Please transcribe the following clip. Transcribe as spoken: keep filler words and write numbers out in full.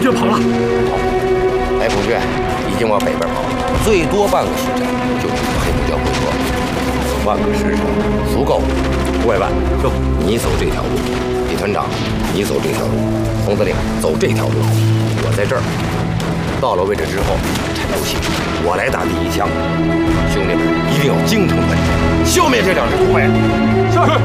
雀跑了。 好，白孔雀已经往北边跑了，最多半个时辰就与黑木雕会合。半个时辰足够。吴委办，就你走这条路，李团长，你走这条路，洪司令走这条路，我在这儿。到了位置之后，沉住气，我来打第一枪。兄弟们一定要精诚本真，消灭这两只土匪。是。